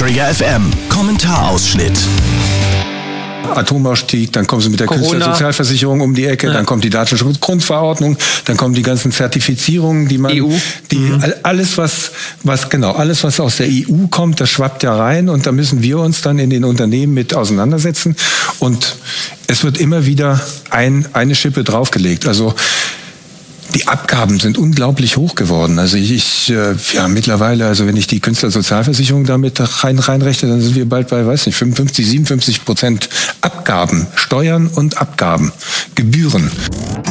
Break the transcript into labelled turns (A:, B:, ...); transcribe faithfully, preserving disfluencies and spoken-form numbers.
A: Area F M. Kommentarausschnitt.
B: Atomausstieg, dann kommen sie mit der
C: Corona.
B: Künstlersozialversicherung um die Ecke, ja. Dann kommt die Datenschutzgrundverordnung, dann kommen die ganzen Zertifizierungen, die man,
C: E U.
B: die
C: Mhm.
B: alles was, was genau, alles was aus der E U kommt, das schwappt ja rein und da müssen wir uns dann in den Unternehmen mit auseinandersetzen und es wird immer wieder ein, eine Schippe draufgelegt. Also die Abgaben sind unglaublich hoch geworden. Also ich, ich äh, ja mittlerweile, also wenn ich die Künstlersozialversicherung damit rein, reinrechne, dann sind wir bald bei, weiß nicht, fünfundfünfzig, siebenundfünfzig Prozent Abgaben, Steuern und Abgaben, Gebühren.